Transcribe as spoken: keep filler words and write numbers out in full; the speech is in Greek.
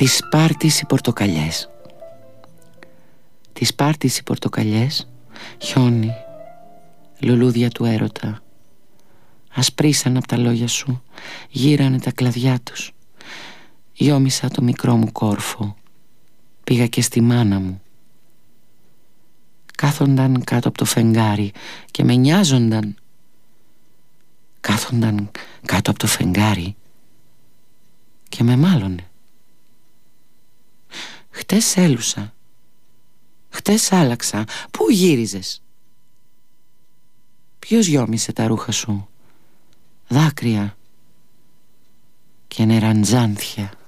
Της Σπάρτης οι πορτοκαλιές. Της Σπάρτης οι πορτοκαλιές, χιόνι, λουλούδια του έρωτα. Ασπρίσαν απ' τα λόγια σου, γύρανε τα κλαδιά τους. Γιόμισα το μικρό μου κόρφο, πήγα και στη μάνα μου. Κάθονταν κάτω από το φεγγάρι και με νοιάζονταν. Κάθονταν κάτω από το φεγγάρι και με μάλωνε. Χτες έλουσα, χτες άλλαξα. Πού γύριζες? Ποιος γιόμισε τα ρούχα σου? Δάκρυα και νεραντζάνθια.